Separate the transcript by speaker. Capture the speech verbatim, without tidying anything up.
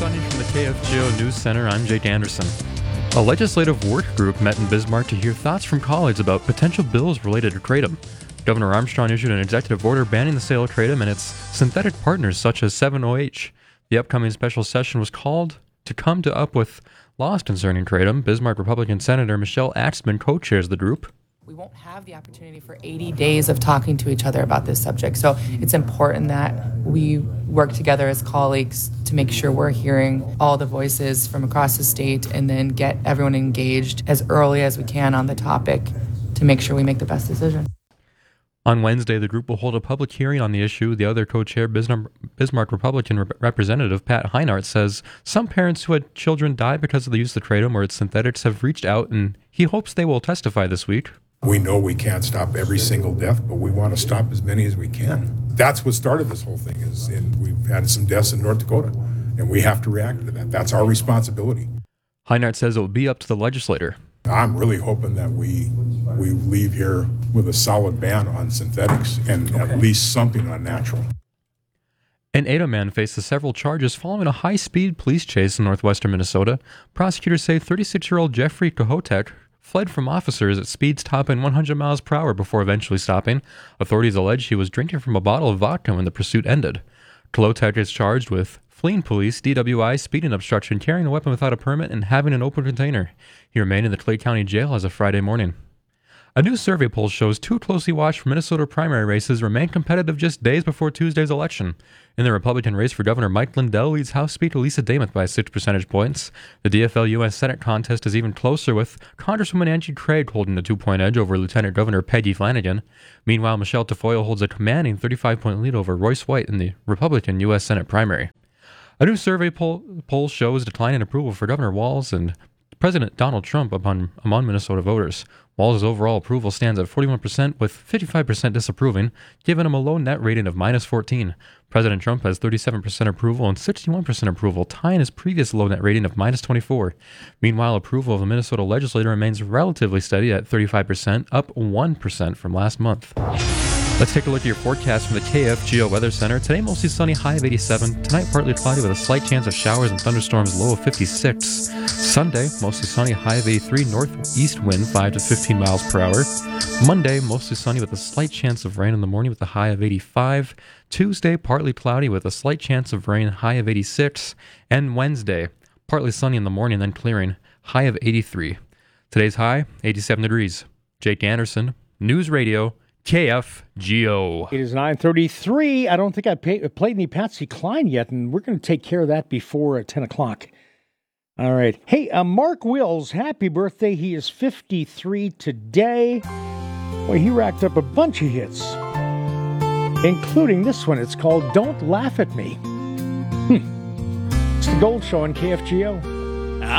Speaker 1: Sunny from the K F G O News Center. I'm Jake Anderson. A legislative work group met in Bismarck to hear thoughts from colleagues about potential bills related to kratom. Governor Armstrong issued an executive order banning the sale of kratom and its synthetic partners such as seven O H. The upcoming special session was called to come to up with laws concerning kratom. Bismarck Republican Senator Michelle Axman co-chairs the group.
Speaker 2: We won't have the opportunity for eighty days of talking to each other about this subject. So it's important that we work together as colleagues to make sure we're hearing all the voices from across the state and then get everyone engaged as early as we can on the topic to make sure we make the best decision.
Speaker 1: On Wednesday, the group will hold a public hearing on the issue. The other co-chair, Bismarck Republican Rep- Representative Pat Heinart, says some parents who had children die because of the use of kratom or its synthetics have reached out, and he hopes they will testify this week.
Speaker 3: We know we can't stop every single death, but we want to stop as many as we can. That's what started this whole thing, is and we've had some deaths in North Dakota, and we have to react to that. That's our responsibility.
Speaker 1: Heinart says it will be up to the legislator.
Speaker 3: I'm really hoping that we we leave here with a solid ban on synthetics and okay. at least something on natural.
Speaker 1: An Ada man faces several charges following a high-speed police chase in northwestern Minnesota. Prosecutors say thirty-six-year-old Jeffrey Kohotek fled from officers at speeds topping one hundred miles per hour before eventually stopping. Authorities allege he was drinking from a bottle of vodka when the pursuit ended. Kohotek is charged with fleeing police, D W I, speeding obstruction, carrying a weapon without a permit, and having an open container. He remained in the Clay County Jail as of Friday morning. A new survey poll shows two closely watched Minnesota primary races remain competitive just days before Tuesday's election. In the Republican race for Governor, Mike Lindell leads House Speaker Lisa Dameth by six percentage points. The D F L U S Senate contest is even closer, with Congresswoman Angie Craig holding a two-point edge over Lieutenant Governor Peggy Flanagan. Meanwhile, Michelle Tafoya holds a commanding thirty-five point lead over Royce White in the Republican U S Senate primary. A new survey poll, poll shows declining approval for Governor Walz and President Donald Trump upon, among Minnesota voters. Walz's overall approval stands at forty-one percent, with fifty-five percent disapproving, giving him a low net rating of minus fourteen. President Trump has thirty-seven percent approval and sixty-one percent approval, tying his previous low net rating of minus twenty-four. Meanwhile, approval of the Minnesota legislature remains relatively steady at thirty-five percent, up one percent from last month. Let's take a look at your forecast from the K F G O Weather Center. Today, mostly sunny, high of eighty-seven. Tonight, partly cloudy with a slight chance of showers and thunderstorms, low of fifty-six. Sunday, mostly sunny, high of eighty-three. Northeast wind, five to fifteen miles per hour. Monday, mostly sunny with a slight chance of rain in the morning with a high of eighty-five. Tuesday, partly cloudy with a slight chance of rain, high of eighty-six. And Wednesday, partly sunny in the morning, then clearing, high of eighty-three. Today's high, eighty-seven degrees. Jake Anderson, News Radio, K F G O.
Speaker 4: It is nine thirty-three. I don't think I pay, played any Patsy Cline yet, and we're going to take care of that before uh, ten o'clock. All right. Hey, uh, Mark Wills, happy birthday. He is fifty-three today. Boy, he racked up a bunch of hits, including this one. It's called Don't Laugh at Me. Hmm. It's the Gold Show on K F G O.